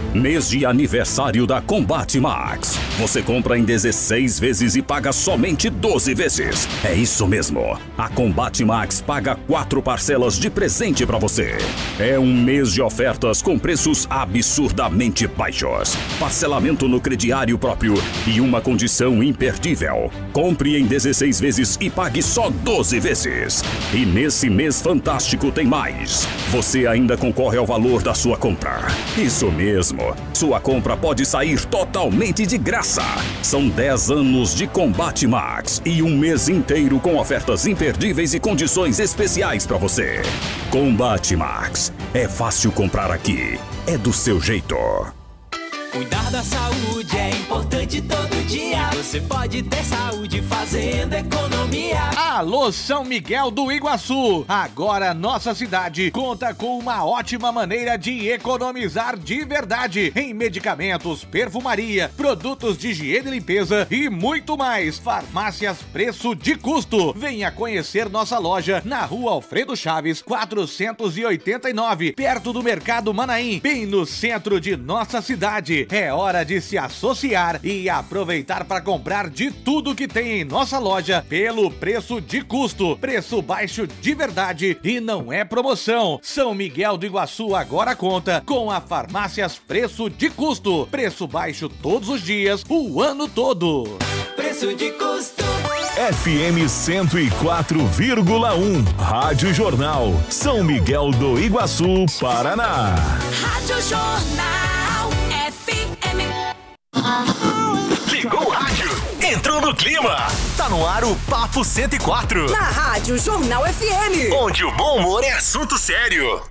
Mês de aniversário da Combate Max. Você compra em 16 vezes e paga somente 12 vezes. É isso mesmo. A Combate Max paga 4 parcelas de presente pra você. É um mês de ofertas com preços absurdamente baixos. Parcelamento no crediário próprio e uma condição imperdível. Compre em 16 vezes e pague só 12 vezes. E nesse mês fantástico tem mais. Você ainda concorre ao valor da sua compra. Isso mesmo. Sua compra pode sair totalmente de graça. São 10 anos de Combate Max e um mês inteiro com ofertas imperdíveis e condições especiais para você. Combate Max. É fácil comprar aqui. É do seu jeito. Cuidar da saúde é importante todo dia. Você pode ter saúde fazendo economia. Alô, São Miguel do Iguaçu! Agora nossa cidade conta com uma ótima maneira de economizar de verdade em medicamentos, perfumaria, produtos de higiene e limpeza e muito mais. Farmácias Preço de Custo. Venha conhecer nossa loja na Rua Alfredo Chaves, 489, perto do Mercado Manaim, bem no centro de nossa cidade. É hora de se associar e aproveitar para comprar de tudo que tem em nossa loja pelo preço de custo. Preço baixo de verdade e não é promoção. São Miguel do Iguaçu agora conta com a Farmácias Preço de Custo. Preço baixo todos os dias, o ano todo. Preço de custo. FM 104,1. Rádio Jornal. São Miguel do Iguaçu, Paraná. Rádio Jornal FM. Ligou o rádio. Entrou no clima. Tá no ar o Papo 104. Na Rádio Jornal FM. Onde o bom humor é assunto sério.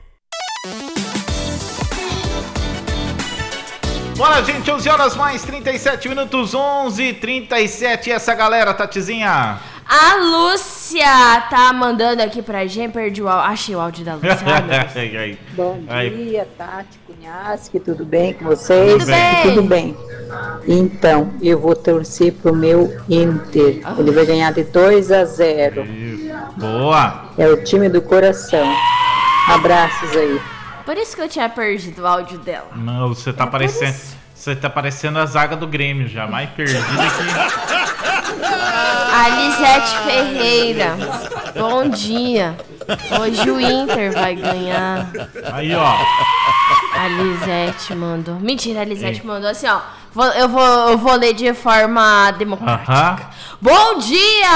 Bora, gente, 11 horas mais 37 minutos, 11h37. Essa galera, Tatizinha. A Lúcia tá mandando aqui pra gente, perdi o áudio. Achei o áudio da Lúcia. Bom dia, Tati Cunhasque, tudo bem com vocês? Tudo bem. Tudo bem. Então, eu vou torcer pro meu Inter. Ele vai ganhar de 2-0. Boa. É o time do coração. Abraços aí. Por isso que eu tinha perdido o áudio dela. Não, você tá parecendo. Você tá parecendo a zaga do Grêmio já, mais perdida que. A Lisete Ferreira, bom dia. Hoje o Inter vai ganhar. Aí, ó. A Lisete mandou. Mentira, a Lisete mandou assim, ó. Eu vou ler de forma democrática. Bom dia!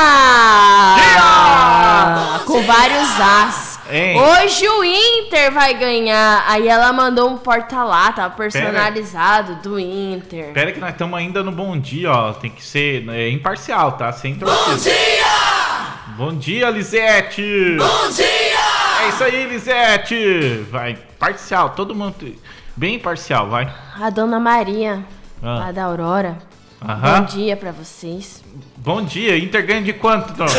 Com vários as. Hoje o Inter vai ganhar. Aí ela mandou um porta-lata personalizado do Inter. Pera que nós estamos ainda no bom dia, ó. Tem que ser imparcial, tá? Sem torcida. Bom dia! Bom dia, Lisete! Bom dia! É isso aí, Lisete! Vai, parcial, todo mundo bem imparcial, vai. A Dona Maria, lá da Aurora. Bom dia pra vocês. Bom dia, Inter ganha de quanto, Tom?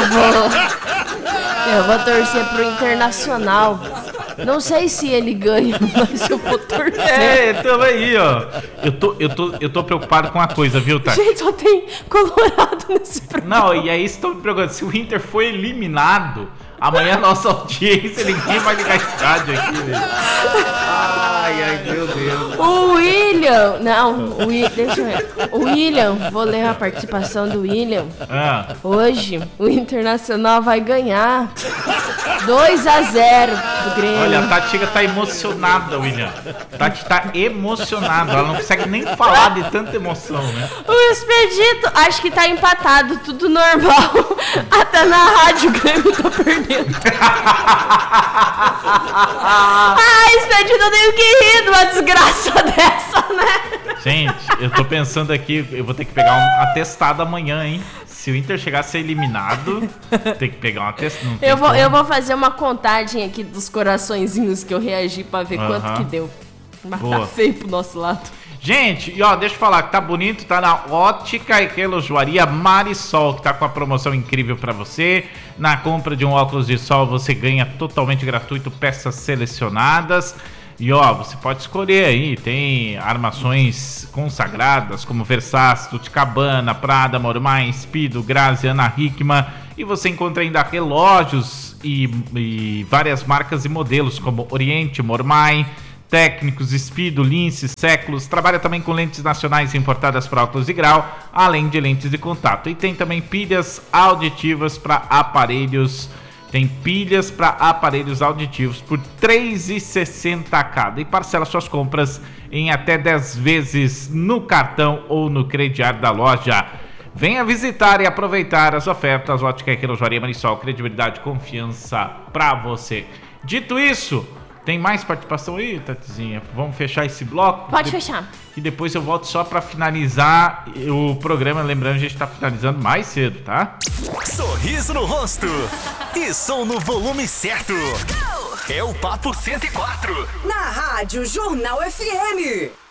Eu vou torcer pro Internacional. Não sei se ele ganha, mas eu vou torcer. Tamo aí, ó. Eu tô preocupado com uma coisa, viu, Tati? Gente, só tem colorado nesse programa. Não, e aí estou me preocupando. Se o Inter foi eliminado, amanhã a nossa audiência, ninguém vai ligar esse rádio aqui, velho. Ai, meu Deus. O William, deixa eu ver. O William, vou ler a participação do William. Hoje, o Internacional vai ganhar 2-0 do Grêmio. Olha, a Tatiga tá emocionada, William. A Tati tá emocionada. Ela não consegue nem falar de tanta emoção, né? O Expedito, acho que tá empatado, tudo normal. Até na rádio o Grêmio tá perdendo. Expedito, eu tenho que rir de uma desgraça dessa, né? Gente, eu tô pensando aqui, eu vou ter que pegar um atestado amanhã, hein? Se o Inter chegar a ser eliminado, tem que pegar um atestado. Eu vou fazer uma contagem aqui dos coraçõezinhos que eu reagi pra ver quanto que deu. Mas tá feio pro nosso lado. Gente, e ó, deixa eu falar que tá bonito, tá na Ótica e Relojoaria Marisol, que tá com uma promoção incrível pra você. Na compra de um óculos de sol, você ganha totalmente gratuito peças selecionadas. E ó, você pode escolher aí, tem armações consagradas como Versace, Tuticabana, Prada, Mormai, Speedo, Grazi, Ana Hickman. E você encontra ainda relógios e várias marcas e modelos como Oriente, Mormai. técnicos, Speedo, Lince, Séculos. Trabalha também com lentes nacionais importadas para óculos de grau, além de lentes de contato. E tem também pilhas auditivas para aparelhos. Tem pilhas para aparelhos auditivos por R$ 3,60 cada. E parcela suas compras em até 10 vezes no cartão ou no crediário da loja. Venha visitar e aproveitar as ofertas. Ótica e Relojoaria Marisol, credibilidade e confiança para você. Dito isso, tem mais participação aí, Tatizinha? Vamos fechar esse bloco? Pode fechar. E depois eu volto só para finalizar o programa. Lembrando, a gente tá finalizando mais cedo, tá? Sorriso no rosto e som no volume certo. É o Papo 104. Na Rádio Jornal FM.